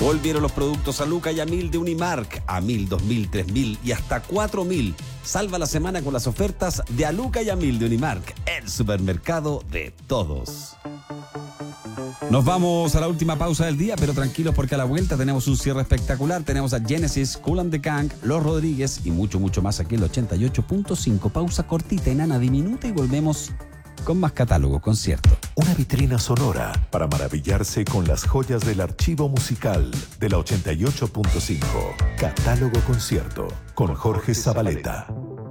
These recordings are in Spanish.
Volvieron los productos a Luca y a 1000 de Unimark, a 1000, 2000, 3000 y hasta 4000. Salva la semana con las ofertas de a Luca y a 1000 de Unimark, el supermercado de todos. Nos vamos a la última pausa del día, pero tranquilos porque a la vuelta tenemos un cierre espectacular. Tenemos a Genesis, Kool and the Gang, Los Rodríguez y mucho más aquí en el 88.5. Pausa cortita, enana, diminuta y volvemos con más catálogo concierto. Una vitrina sonora para maravillarse con las joyas del archivo musical de la 88.5. Catálogo concierto con Jorge Zabaleta.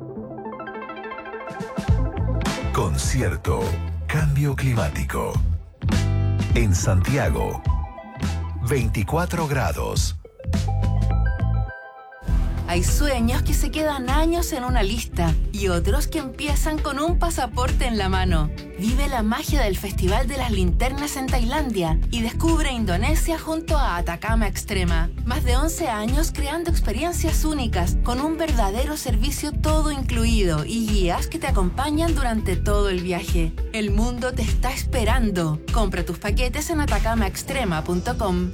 Concierto Cambio Climático. En Santiago, 24 grados. Hay sueños que se quedan años en una lista y otros que empiezan con un pasaporte en la mano. Vive la magia del Festival de las Linternas en Tailandia y descubre Indonesia junto a Atacama Extrema. Más de 11 años creando experiencias únicas con un verdadero servicio todo incluido y guías que te acompañan durante todo el viaje. El mundo te está esperando. Compra tus paquetes en atacamaextrema.com.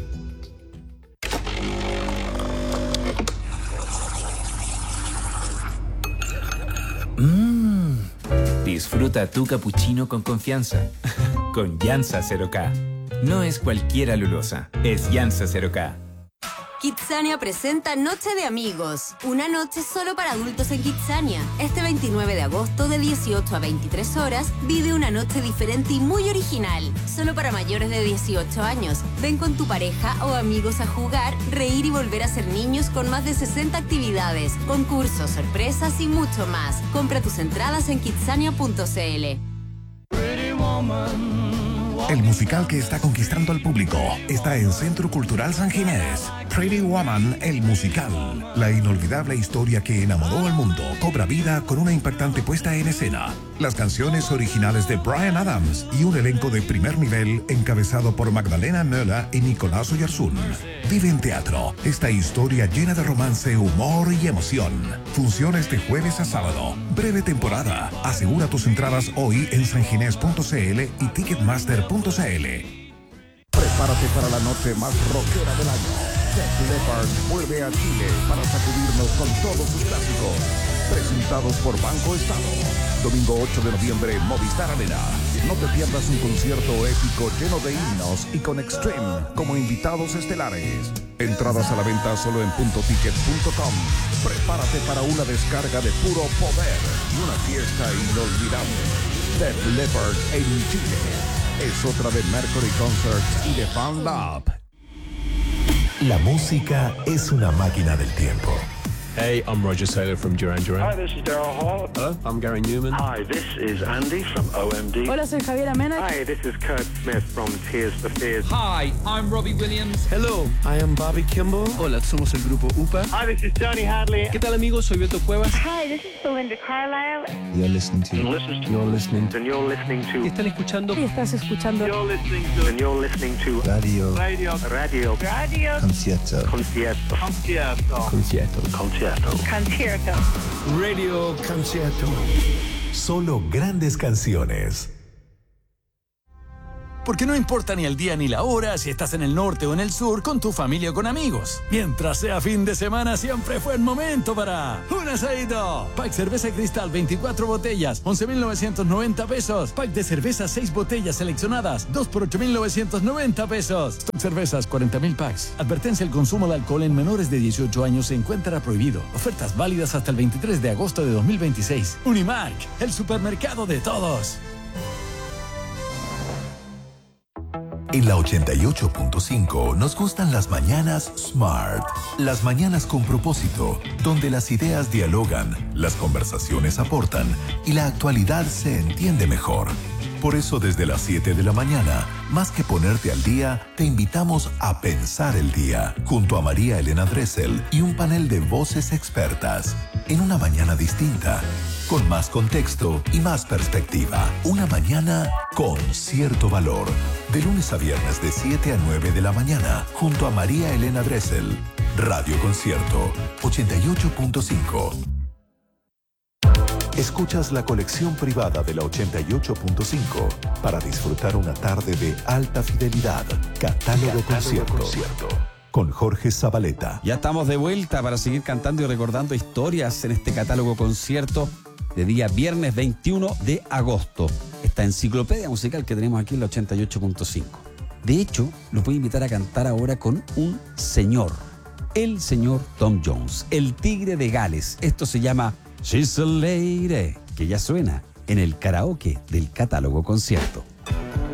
Disfruta tu cappuccino con confianza. Con Yansa 0K. No es cualquier alulosa, es Yansa 0K. Kidzania presenta Noche de Amigos. Una noche solo para adultos en Kidzania. Este 29 de agosto de 18 a 23 horas, vive una noche diferente y muy original. Solo para mayores de 18 años. Ven con tu pareja o amigos a jugar, reír y volver a ser niños con más de 60 actividades, concursos, sorpresas y mucho más. Compra tus entradas en kidzania.cl. El musical que está conquistando al público está en Centro Cultural San Ginés. Pretty Woman, el musical. La inolvidable historia que enamoró al mundo cobra vida con una impactante puesta en escena. Las canciones originales de Bryan Adams y un elenco de primer nivel encabezado por Magdalena Möller y Nicolás Oyarzún. Vive en teatro esta historia llena de romance, humor y emoción. Funciones de jueves a sábado. Breve temporada. Asegura tus entradas hoy en sanginés.cl y ticketmaster.cl. Prepárate para la noche más rockera del año. Def Leppard vuelve a Chile para sacudirnos con todos sus clásicos. Presentados por Banco Estado. Domingo 8 de noviembre, Movistar Arena. No te pierdas un concierto épico lleno de himnos y con Extreme como invitados estelares. Entradas a la venta solo en puntoticket.com. Prepárate para una descarga de puro poder y una fiesta inolvidable. Def Leppard en Chile. Es otra de Mercury Concerts y de Fan Lab. La música es una máquina del tiempo. Hey, I'm Roger Taylor from Duran Duran. Hi, this is Daryl Hall. Hello, I'm Gary Newman. Hi, this is Andy from OMD. Hola, soy Javiera Mena. Hi, this is Kurt Smith from Tears for Fears. Hi, I'm Robbie Williams. Hello, I am Bobby Kimball. Hola, somos el grupo UPA. Hi, this is Johnny Hadley. ¿Qué tal, amigos? Soy Beto Cuevas. Hi, this is Belinda Carlisle. You're listening to. Y están escuchando. Y estás escuchando. You're listening to. And you're listening to. Radio. Concierto. Radio Concierto. Solo grandes canciones. Porque no importa ni el día ni la hora, si estás en el norte o en el sur, con tu familia o con amigos. Mientras sea fin de semana, siempre fue el momento para un asadito. Pack cerveza Cristal, 24 botellas, 11,990 pesos. Pack de cerveza, 6 botellas seleccionadas, 2 por 8,990 pesos. Stock cervezas, 40,000 packs. Advertencia: el consumo de alcohol en menores de 18 años se encuentra prohibido. Ofertas válidas hasta el 23 de agosto de 2026. Unimark, el supermercado de todos. En la 88.5 nos gustan las mañanas Smart. Las mañanas con propósito, donde las ideas dialogan, las conversaciones aportan y la actualidad se entiende mejor. Por eso desde las 7 de la mañana, más que ponerte al día, te invitamos a pensar el día, junto a María Elena Dressel y un panel de voces expertas. En una mañana distinta, con más contexto y más perspectiva. Una mañana con cierto valor. De lunes a viernes de 7 a 9 de la mañana, junto a María Elena Dressel. Radio Concierto 88.5. Escuchas la colección privada de la 88.5 para disfrutar una tarde de alta fidelidad. Catálogo Concierto. con Jorge Zabaleta. Ya estamos de vuelta para seguir cantando y recordando historias en este catálogo concierto de día viernes 21 de agosto. Esta enciclopedia musical que tenemos aquí en la 88.5. De hecho, los voy a invitar a cantar ahora con un señor. El señor Tom Jones, el tigre de Gales. Esto se llama She's a Lady, que ya suena en el karaoke del catálogo concierto.